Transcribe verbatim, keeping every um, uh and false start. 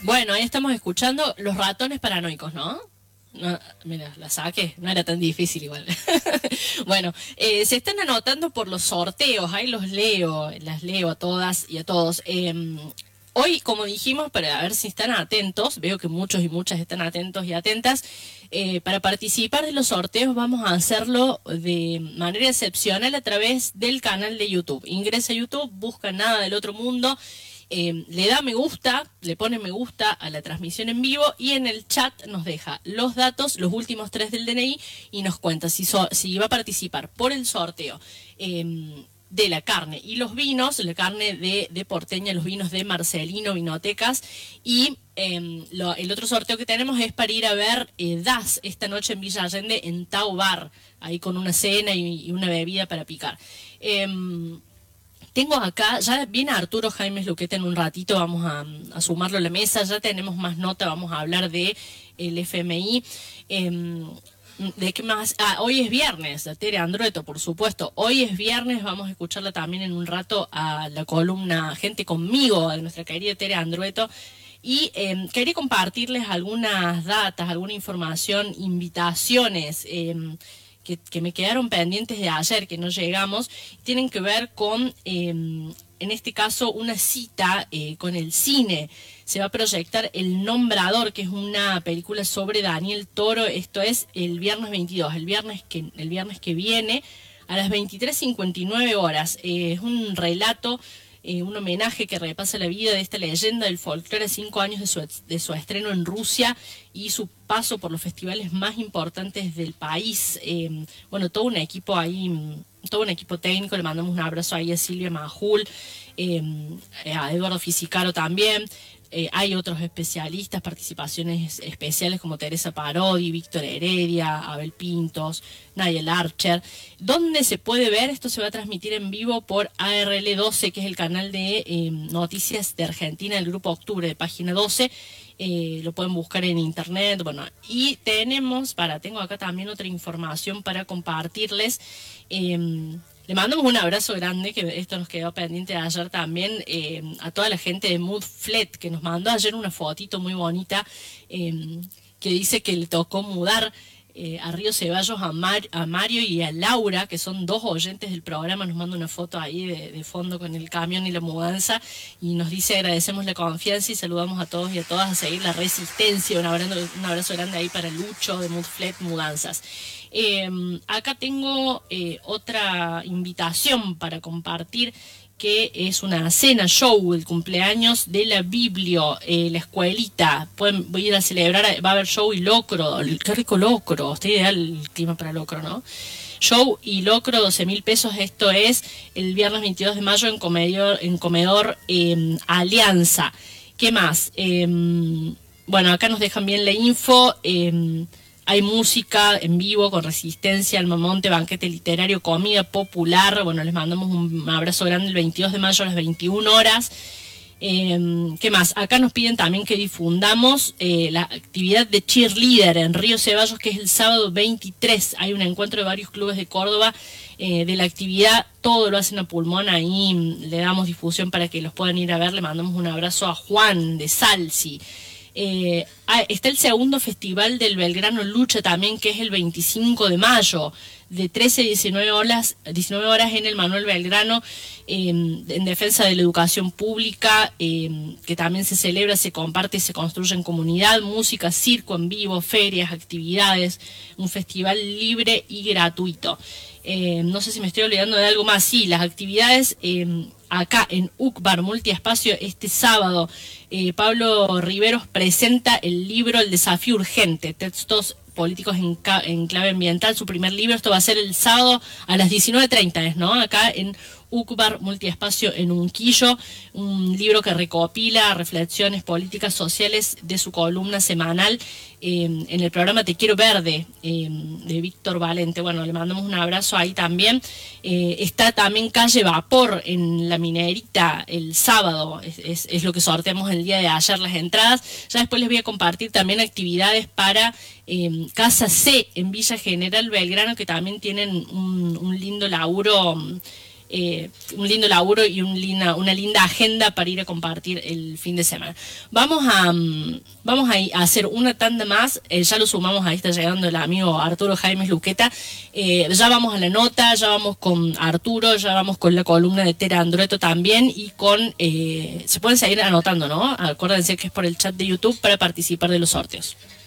Bueno, ahí estamos escuchando Los Ratones Paranoicos, ¿no? No, mira, la saqué, no era tan difícil igual. Bueno, eh, se están anotando por los sorteos, ahí los leo, las leo a todas y a todos. Eh, hoy, como dijimos, para ver si están atentos, veo que muchos y muchas están atentos y atentas, eh, para participar de los sorteos vamos a hacerlo de manera excepcional a través del canal de YouTube. Ingresa a YouTube, busca Nada del Otro Mundo. Eh, le da me gusta, le pone me gusta a la transmisión en vivo y en el chat nos deja los datos, los últimos tres del D N I y nos cuenta si, so, si va a participar por el sorteo eh, de la carne y los vinos, la carne de, de Porteña, los vinos de Marcelino Vinotecas y eh, lo, el otro sorteo que tenemos es para ir a ver eh, D A S esta noche en Villa Allende en Tau Bar, ahí con una cena y, y una bebida para picar. Eh, Tengo acá, ya viene Arturo Jaimes Luqueta en un ratito, vamos a, a sumarlo a la mesa, ya tenemos más nota, vamos a hablar de el F M I. Eh, ¿De qué más? Ah, hoy es viernes, de Tere Andrueto, por supuesto. Hoy es viernes, vamos a escucharla también en un rato a la columna Gente Conmigo, de nuestra querida Tere Andrueto. Y eh, quería compartirles algunas datas, alguna información, invitaciones, eh, Que, que me quedaron pendientes de ayer, que no llegamos, tienen que ver con, eh, en este caso, una cita eh, con el cine. Se va a proyectar El Nombrador, que es una película sobre Daniel Toro. Esto es el viernes veintidós, el viernes que, el viernes que viene, a las veintitrés cincuenta y nueve horas. Eh, es un relato, eh, un homenaje que repasa la vida de esta leyenda del folclore, cinco años de su, de su estreno en Rusia y su paso por los festivales más importantes del país. Eh, bueno, todo un equipo ahí, todo un equipo técnico, le mandamos un abrazo ahí a Silvia Majul, eh, a Eduardo Fisicaro también. Eh, hay otros especialistas, participaciones especiales como Teresa Parodi, Víctor Heredia, Abel Pintos, Nadia Larcher. ¿Dónde se puede ver? Esto se va a transmitir en vivo por A R L doce, que es el canal de eh, noticias de Argentina, del Grupo Octubre, de Página doce. Eh, lo pueden buscar en internet. Bueno, y tenemos, para, tengo acá también otra información para compartirles. Eh, Le mandamos un abrazo grande, que esto nos quedó pendiente de ayer también, eh, a toda la gente de Mood Flet, que nos mandó ayer una fotito muy bonita, eh, que dice que le tocó mudar eh, a Río Ceballos a, Mar, a Mario y a Laura, que son dos oyentes del programa. Nos manda una foto ahí de, de fondo con el camión y la mudanza, y nos dice: agradecemos la confianza y saludamos a todos y a todas a seguir la resistencia. Un abrazo, un abrazo grande ahí para Lucho de Mood Flet Mudanzas. Eh, acá tengo eh, otra invitación para compartir, que es una cena show, el cumpleaños de la Biblio, eh, la escuelita. Pueden voy a ir a celebrar, va a haber show y locro. Qué rico locro, está ideal el clima para locro, ¿no? Show y locro, doce mil pesos. Esto es el viernes veintidós de mayo en Comedor, en comedor eh, Alianza. ¿Qué más? Eh, bueno, acá nos dejan bien la info. Eh, Hay música en vivo con Resistencia, Almamonte, banquete literario, comida popular. Bueno, les mandamos un abrazo grande el veintidós de mayo a las veintiuna horas. Eh, ¿Qué más? Acá nos piden también que difundamos eh, la actividad de cheerleader en Río Ceballos, que es el sábado veintitrés. Hay un encuentro de varios clubes de Córdoba eh, de la actividad. Todo lo hacen a pulmón. Ahí le damos difusión para que los puedan ir a ver. Le mandamos un abrazo a Juan de Salsi. Eh, ah, está el segundo festival del Belgrano Lucha también, que es el veinticinco de mayo, de trece a diecinueve horas, diecinueve horas en el Manuel Belgrano, eh, en defensa de la educación pública, eh, que también se celebra, se comparte y se construye en comunidad. Música, circo en vivo, ferias, actividades, un festival libre y gratuito. Eh, no sé si me estoy olvidando de algo más. Sí, las actividades eh, acá en U C B A R Multiespacio este sábado. eh, Pablo Riveros presenta el libro El Desafío Urgente, textos políticos en, en clave ambiental, su primer libro. Esto va a ser el sábado a las diecinueve treinta, ¿no? Acá en U C B A R Multiespacio en Unquillo, un libro que recopila reflexiones políticas sociales de su columna semanal eh, en el programa Te Quiero Verde, eh, de Víctor Valente. Bueno, le mandamos un abrazo ahí también. Eh, está también Calle Vapor en La Minerita el sábado, es, es, es lo que sorteamos el día de ayer, las entradas. Ya después les voy a compartir también actividades para eh, Casa C en Villa General Belgrano, que también tienen un, un lindo laburo eh, un lindo laburo y un linda, una linda agenda para ir a compartir el fin de semana. Vamos a, um, vamos a, a hacer una tanda más, eh, ya lo sumamos, ahí está llegando el amigo Arturo Jaimes Luqueta, eh, ya vamos a la nota, ya vamos con Arturo, ya vamos con la columna de Tera Andrueto también y con, eh, se pueden seguir anotando, ¿no? Acuérdense que es por el chat de YouTube para participar de los sorteos.